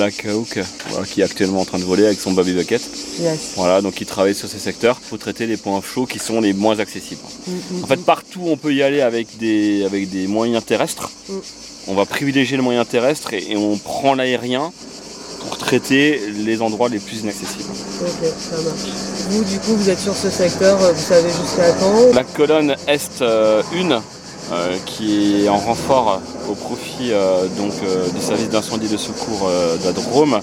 Kaouk, voilà, qui est actuellement en train de voler avec son baby bucket. Yes. Voilà, donc il travaille sur ces secteurs pour traiter les points chauds qui sont les moins accessibles. En fait, partout on peut y aller avec des moyens terrestres. On va privilégier le moyen terrestre et on prend l'aérien pour traiter les endroits les plus inaccessibles. Ok, ça marche. Vous, du coup, vous êtes sur ce secteur, vous savez jusqu'à quand? La colonne Est 1, qui est en renfort au profit du service d'incendie de secours de la Drôme,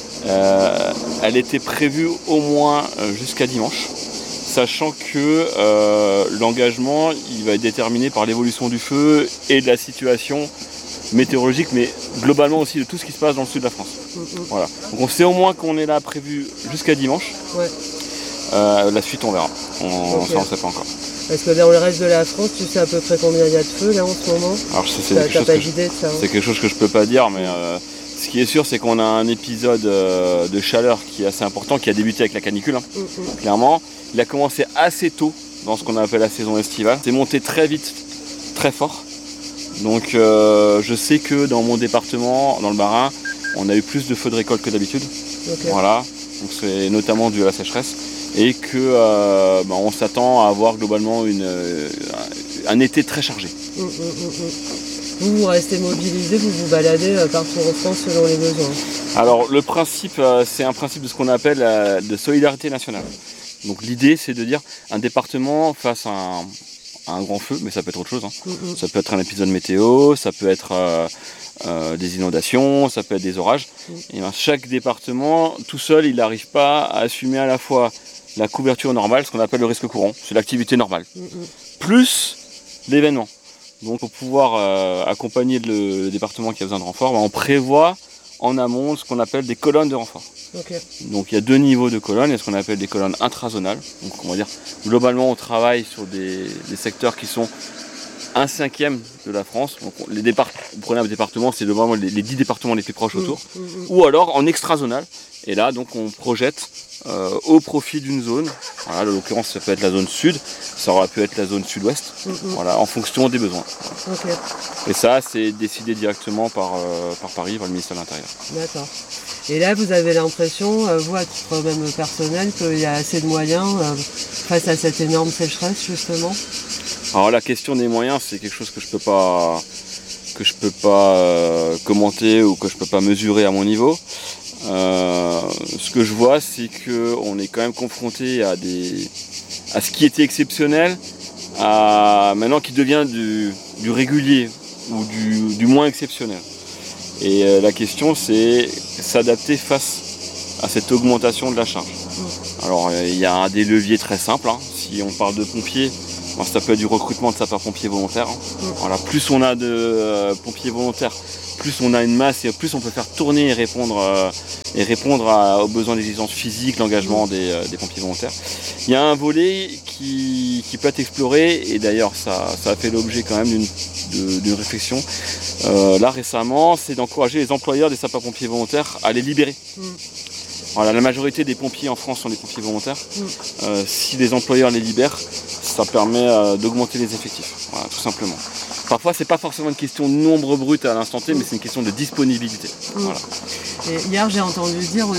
elle était prévue au moins jusqu'à dimanche, sachant que l'engagement il va être déterminé par l'évolution du feu et de la situation météorologique, mais globalement aussi de tout ce qui se passe dans le sud de la France. Voilà. Donc on sait au moins qu'on est là prévu jusqu'à dimanche. Ouais. La suite on verra. Ça on ne sait pas encore. Parce que dans le reste de la France, tu sais à peu près combien il y a de feux là en ce moment? Alors c'est quelque chose que je peux pas dire, mais ce qui est sûr, c'est qu'on a un épisode de chaleur qui est assez important, qui a débuté avec la canicule, clairement. Il a commencé assez tôt dans ce qu'on appelle la saison estivale. C'est monté très vite, très fort. Donc je sais que dans mon département, dans le Bas-Rhin, on a eu plus de feux de récolte que d'habitude. Voilà. Donc c'est notamment dû à la sécheresse. Et que on s'attend à avoir globalement un été très chargé. Vous restez mobilisé, vous vous baladez partout en France selon les besoins. Alors le principe, c'est un principe de ce qu'on appelle de solidarité nationale. Donc l'idée c'est de dire un département face à un grand feu, mais ça peut être autre chose. Ça peut être un épisode météo, ça peut être des inondations, ça peut être des orages. Et chaque département, tout seul, il n'arrive pas à assumer à la fois la couverture normale, ce qu'on appelle le risque courant, c'est l'activité normale, plus l'événement. Donc pour pouvoir accompagner le département qui a besoin de renfort, on prévoit en amont ce qu'on appelle des colonnes de renfort. Donc il y a deux niveaux de colonnes, il y a ce qu'on appelle des colonnes intrazonales. Donc on va dire globalement on travaille sur des secteurs qui sont 1/5 de la France. Donc vous prenez un département, c'est globalement les 10 départements les plus proches autour. Ou alors en extrazonal. Et là donc on projette au profit d'une zone. Voilà, en l'occurrence ça peut être la zone sud, ça aurait pu être la zone sud-ouest, voilà, en fonction des besoins. Et ça c'est décidé directement par Paris, par le ministère de l'Intérieur. D'accord. Et là vous avez l'impression, vous à titre même personnel, qu'il y a assez de moyens face à cette énorme sécheresse justement? Alors la question des moyens c'est quelque chose que je peux pas commenter ou que je peux pas mesurer à mon niveau. Ce que je vois, c'est qu'on est quand même confronté à ce qui était exceptionnel, à maintenant qui devient du régulier ou du moins exceptionnel. Et la question, c'est s'adapter face à cette augmentation de la charge. Alors, il y a des leviers très simples. Si on parle de pompiers, ça peut être du recrutement de sapeurs-pompiers volontaires. Voilà, plus on a de pompiers volontaires, plus on a une masse et plus on peut faire tourner et répondre aux besoins d'exigence physique, l'engagement des pompiers volontaires. Il y a un volet qui peut être exploré et d'ailleurs ça a fait l'objet quand même d'une réflexion là récemment, c'est d'encourager les employeurs des sapeurs-pompiers volontaires à les libérer. Voilà, la majorité des pompiers en France sont des pompiers volontaires. Si les employeurs les libèrent, ça permet d'augmenter les effectifs, voilà, tout simplement. Parfois, c'est pas forcément une question de nombre brut à l'instant T, mais c'est une question de disponibilité. Voilà. Et hier, j'ai entendu dire